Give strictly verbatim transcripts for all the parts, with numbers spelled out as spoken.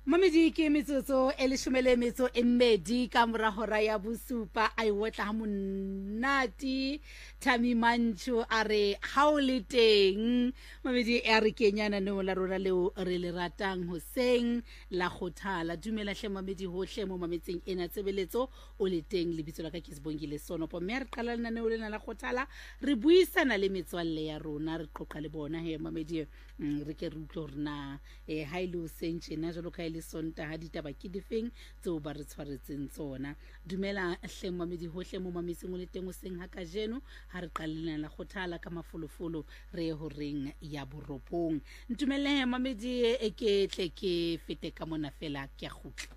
Mamedi ke metsotso e leshomele metso e mmedi ka mora hora ya bosupa a iwetla ha monati Thami Mantsho a re ha o le teng Mamedi e re kenyana no la rona leo re le ratang hoseng la khothala dumela hle Mamedi hohle mo mametseng ena tsebeletso o le teng lebitso la ka ke Sibongile Sonopo mme re qala lena ne o lena la khothala re buisana le metswalle ya rona re qoqa le bona he Mamedi re ke re utlwe rena e ha ile o sentjena jalo ka ile sonta ha ditaba ke difeng tseo ba re tshwaretseng tsona dumela hle Mamedi hohle mo mametseng o le teng o seng ha ka jeno ha re qalelana la khothala ka mafolofolo re ho reng ya boropong ntumelle Mamedi e ke tle ke fete ka mona fela ke a khutla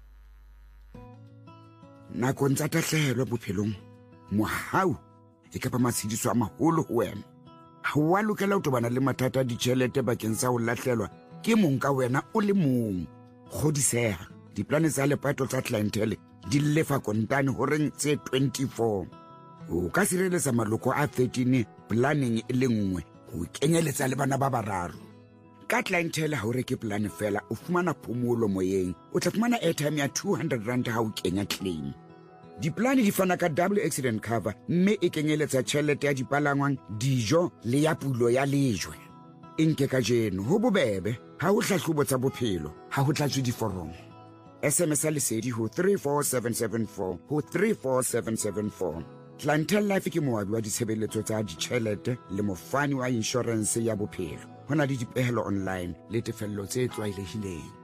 na kontsa tahlelo bophelong mohau e ka ba matshidiso a maholo ho wena ha wa lokela ho tobana le mathata di tšhelete bakeng sa ho lahlelwa ke mong ka wena o le mong godiseha diplane tsa lepato tsa clientele di lefa kontane ho reng tse twenty-four o ka sireletsa maloko a thirteen planning e le nngwe ho kenyeletsa le bana ba bararo ka clientele ha o reke plan fela o fumana phomolo moyeng o tla fumana airtime ya two hundred rand ha o kenya claim diplane di fana ka double accident cover mme e kenyeletsa tšhelete ya dipalangwang dijo le ya pulo ya lejwe inke ka jeno ho bobebe ha o hlahlobo tsa bophelo ha ho tlatswe diforomo S M S a lesedi ho three four seven seven four ho three four seven seven four Clientele Life ke moabi wa ditshebeletso tsa ditjhelete le mofani wa insurance ya bophelo hona le dipehelo online le tefello tse tlwaelehileng